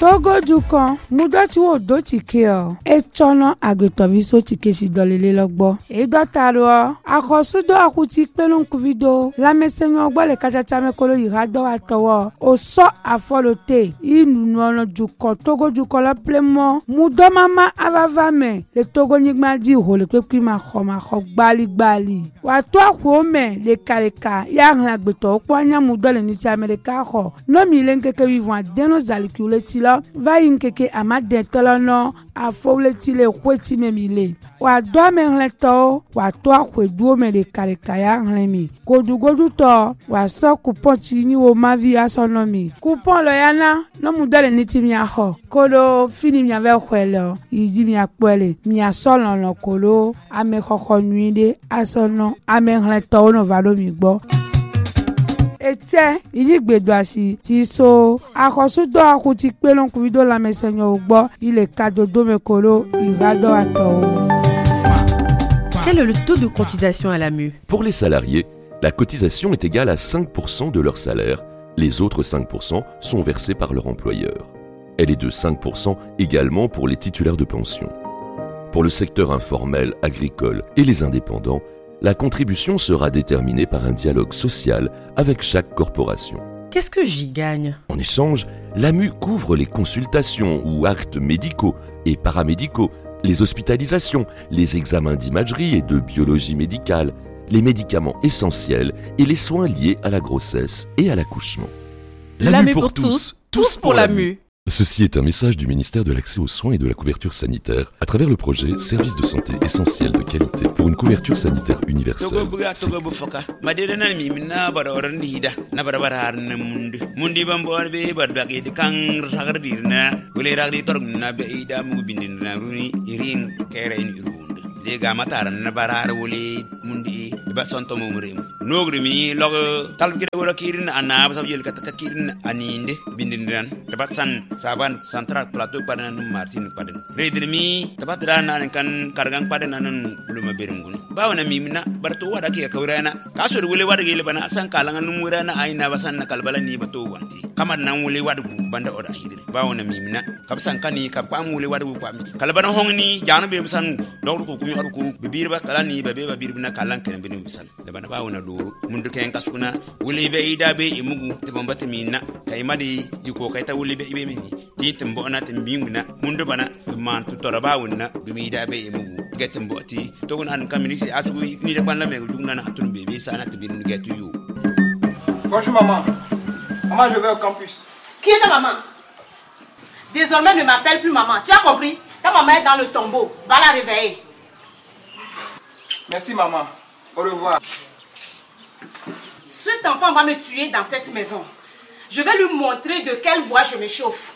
Togo dukan mudoti wo do tike o e chono agretoviso tike si dolele logbo e dotaro akosudo akuti pelun kuvido la mesenyo gbo le kachacha mekolo irado atowo o so afolote inu ono dukan Togo dukan la plemo mudo mama avavame le Togo nigma di ho le pepi ma kho gbali wa to akwo me le kareka ya hlan agbeto opo anya mudo le ni ti America ho no mi le nkeke vivant deno zalikule ti lo va yinkeke amade tolono afowleti le kweti memile wa do me hleto wa to akwedu me le kareka ya hlenmi godugodu to wa so coupon ti ni wo mavi asonomi coupon lo yana no mudo le ni ti mi ho kolo fini mi ave kwelo yidi mi apele mi asolon lo kolo ame khokho nuide asono ame hleto no valo mi gbo ete iligbedoasi ti so akosudo akuti pelon kuvido la mesenyo ogbo ile kadodo mekolo irado ato. Quel est le taux de cotisation à l'AMU? Pour les salariés, la cotisation est égale à 5% de leur salaire. Les autres 5% sont versés par leur employeur. Elle est de 5% également pour les titulaires de pension. Pour le secteur informel, agricole et les indépendants, la contribution sera déterminée par un dialogue social avec chaque corporation. Qu'est-ce que j'y gagne? En échange, l'AMU couvre les consultations ou actes médicaux et paramédicaux, les hospitalisations, les examens d'imagerie et de biologie médicale, les médicaments essentiels et les soins liés à la grossesse et à l'accouchement. L'AMU pour tous, tous pour l'AMU. Ceci est un message du ministère de l'Accès aux soins et de la couverture sanitaire à travers le projet Services de santé essentiels de qualité pour une couverture sanitaire universelle. Lega matar na barar woli mundi ba sonto mo murem nogri mi log talbikire wora kirin ana ba sabyel kataka kirin aninde bindindan tabatsan saban central plateau padan martin padan redir mi tabadran nan kan kargang padan nan luma berengun bawana mi mina barto wada ke kawrana kasur wole wada gele bana san kalangan numurana aina basan na kalbala ni bato wanti kamar nan wole wada banda oda hidir bawana mi mina kapsan kani kapam wole wada kwami kalbana hongni janu be san dogru ko arku bibir ba kala ni babe babir bina kalan ken bin misal da bana ba wona do mundu ken kasuna wuli be ida be imugu de bombata minna kay madi yiko kay ta wuli be ibe mi ti tembo na tembinguna mundu bana man tu toraba wonna dumi ida be imugu getem boti to gon an kamini asu ni de ban la me dugna na atun bebe sana tembin getu you. Bonjour maman. Maman, je vais au campus. Qui est ta maman? Désormais ne m'appelle plus maman. Tu as compris? Ta maman est dans le tombeau. Va la réveiller. Merci maman. Au revoir. Cet enfant va me tuer dans cette maison. Je vais lui montrer de quel bois je me chauffe.